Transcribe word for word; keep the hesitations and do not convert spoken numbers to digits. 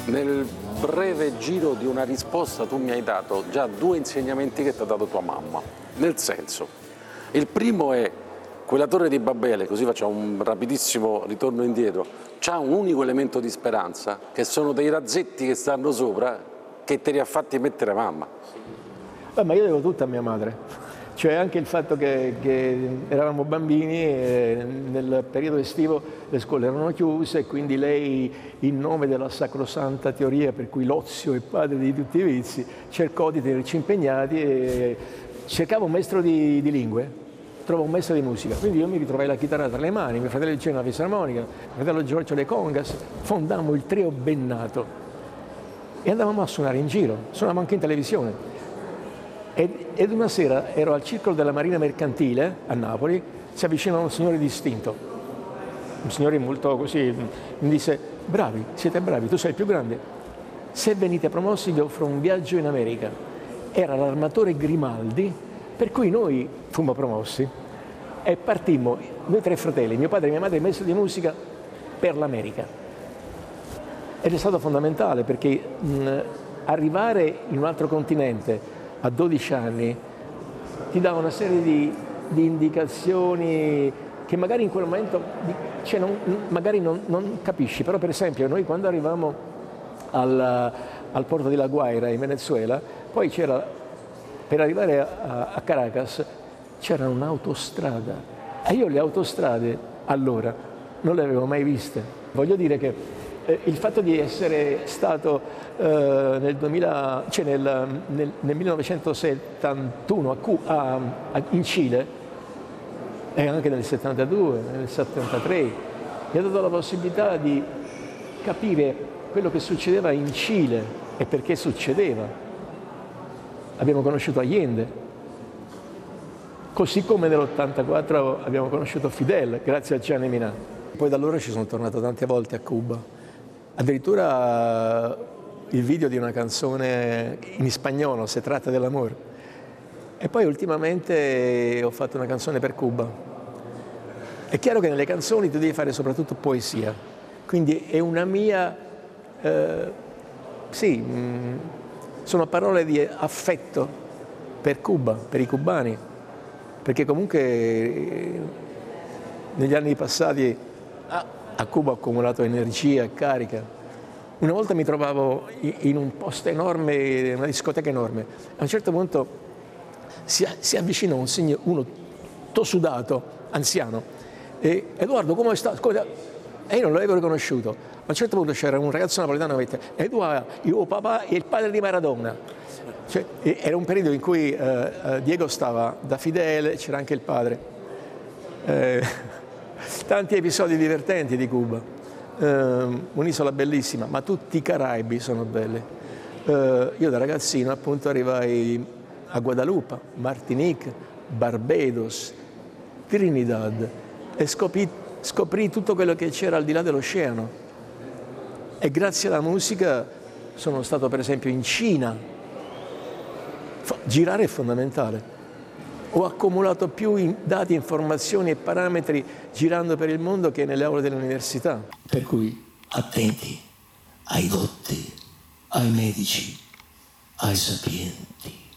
Nel breve giro di una risposta tu mi hai dato già due insegnamenti che ti ha dato tua mamma. Nel senso, il primo è quella torre di Babele, così facciamo un rapidissimo ritorno indietro, c'ha un unico elemento di speranza, che sono dei razzetti che stanno sopra, che te li ha fatti mettere mamma. Beh, ma io devo tutto a mia madre. Cioè anche il fatto che, che eravamo bambini e nel periodo estivo le scuole erano chiuse e quindi lei, in nome della sacrosanta teoria per cui l'ozio è padre di tutti i vizi, cercò di tenerci impegnati e cercava un maestro di, di lingue, trovò un maestro di musica. Quindi io mi ritrovai la chitarra tra le mani, mio fratello Luciano la fisarmonica, mio fratello Giorgio le congas, fondammo il trio Bennato e andavamo a suonare in giro, suonavamo anche in televisione. Ed una sera ero al circolo della Marina Mercantile a Napoli, si avvicinò un signore distinto, un signore molto così, mi disse: bravi, siete bravi, tu sei il più grande, se venite promossi vi offro un viaggio in America. Era l'armatore Grimaldi, per cui noi fummo promossi e partimmo, noi tre fratelli, mio padre e mia madre, maestro di musica, per l'America. Ed è stato fondamentale perché mh, arrivare in un altro continente a dodici anni ti dà una serie di, di indicazioni che magari in quel momento cioè non, magari non, non capisci, però per esempio noi quando arrivavamo al, al porto di La Guaira in Venezuela, poi c'era, per arrivare a, a Caracas c'era un'autostrada e io le autostrade allora non le avevo mai viste. Voglio dire che il fatto di essere stato eh, nel duemila, cioè nel, nel, nel millenovecentosettantuno a, a, a, in Cile e anche nel settantadue, nel settantatré, mi ha dato la possibilità di capire quello che succedeva in Cile e perché succedeva. Abbiamo conosciuto Allende, così come nell'ottantaquattro abbiamo conosciuto Fidel, grazie a Gianni Minà. Poi da allora ci sono tornato tante volte a Cuba. Addirittura il video di una canzone in spagnolo, Se tratta dell'amore. E poi ultimamente ho fatto una canzone per Cuba. È chiaro che nelle canzoni tu devi fare soprattutto poesia, quindi è una mia, eh, sì, mh, sono parole di affetto per Cuba, per i cubani, perché comunque eh, negli anni passati ah, a Cuba ho accumulato energia e carica. Una volta mi trovavo in un posto enorme, in una discoteca enorme. A un certo punto si, si avvicinò un signore, uno tutto sudato, anziano. E, Edoardo, come sta? E io non l'avevo riconosciuto. A un certo punto c'era un ragazzo napoletano che mi disse: Edoardo, io papà è il padre di Maradona. Cioè, era un periodo in cui eh, Diego stava da Fidele, c'era anche il padre. Eh, Tanti episodi divertenti di Cuba, eh, un'isola bellissima, ma tutti i Caraibi sono belli. Eh, io da ragazzino appunto arrivai a Guadalupe, Martinique, Barbados, Trinidad e scoprì, scoprì tutto quello che c'era al di là dell'oceano. E grazie alla musica sono stato per esempio in Cina. Girare è fondamentale. Ho accumulato più dati, informazioni e parametri girando per il mondo che nelle aule dell'università. Per cui attenti ai dotti, ai medici, ai sapienti.